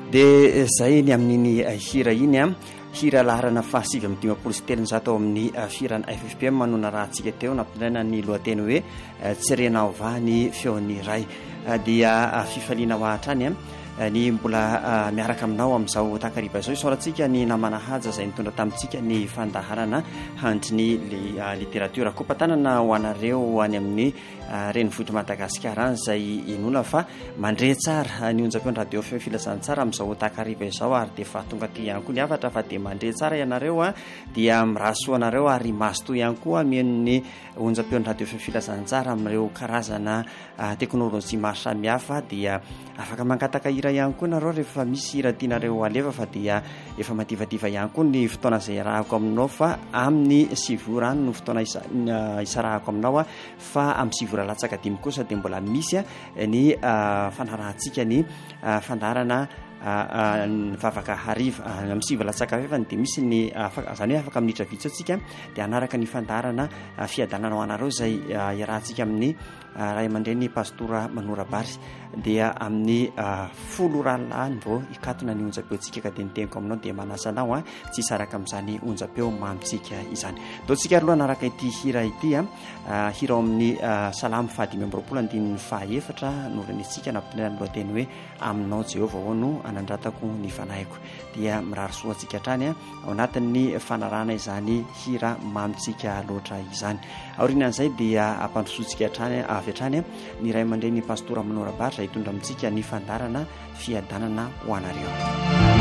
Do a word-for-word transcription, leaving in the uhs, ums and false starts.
dia izay ny amin'iny hira iny a hira laharana fahasivy amin'ny dimapolo sy telonjato ao amin'ny firana F F P M manona raha antsika teo nampinaina ny lohateny hoe tsirena ovany feon'ny ray dia fifaliana ho ahatrany a ny mbola miaraka aminao amin'izao takariba izao isaorantsika ny namana haja izay nitondra tamintsika ny fandaharana handry ny literatiora kopatanana ho anareo any amin'ny renivohitra Madagasikara any izay inona fa mandre tsara ny onjam-peon'ny radio feo filazana tsara amin'izao takariba izao ary dia fahatonga ty ihany koa ny havatra fa dia mandre tsara ianareo a dia miraso anareo ary masto ihany koa mien'ny onjam-peon'ny radio feo filazana tsara amin'ireo karazana teknôlôjia maro samihafa dia afaka mangataka hira ihany koa nareo rehefa misy hira tianareo alefa fa dia efa madivadiva ihany koa ny fotoana izay rahako aminao fa amin'ny sivora any no fotoana isarahako aminao a fa amin'ny sivora latsaka dimy kosa dia mbola misy a ny fanarahantsika ny fandarana vavaka hariva amin'ny sivy latsaka fefany dia misy ny izany hoe afaka minitra vitsy atsika dia anaraka ny fandarana fiadanana ho anareo izay iarahantsika amin'ny ray aman-dreny pastora Manora Bary dia amin'ny folo ralany vao ikatona ny onjam-peontsika ka dia niteniko aminao dia manasa anao a tsy hisaraka amin'izany onjam-peo mamitsika izany taontsika aloha anaraka ity hira ity a hira ao amin'ny salamo fahadimy amby roapolo andininy fahaefatra noranitsika nampinaina ny lohateny hoe aminao Jehova ao no anandratako ny fanahyko dia mirary soa antsika hatrany a ao anatin'ny fanarana izany hira mamitsika loatra izany aorianan'izay dia ampandrosoantsika hatrany avy hatrany a ny ray aman-dreny pastora Manora Bary izay hitondra amintsika ny fandarana fiadanana ho anareo.